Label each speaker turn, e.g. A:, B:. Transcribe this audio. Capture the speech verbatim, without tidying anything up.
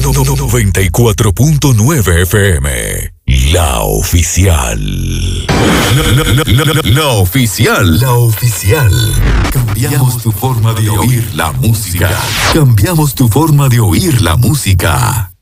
A: noventa y cuatro punto nueve F M. La oficial. La, la, la, la, la, la oficial. La oficial. Cambiamos tu forma de oír la música. Cambiamos tu forma de oír la música.